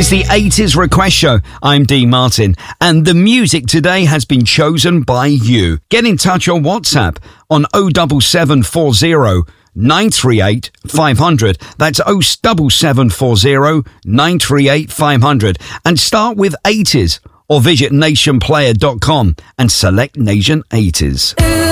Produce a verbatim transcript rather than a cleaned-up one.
It's the eighties Request Show. I'm Dean Martin, and the music today has been chosen by you. Get in touch on WhatsApp on oh seven seven four oh nine three eight five hundred. That's oh seven seven four oh nine three eight five hundred. And start with eighties or visit nation player dot com and select Nation eighties.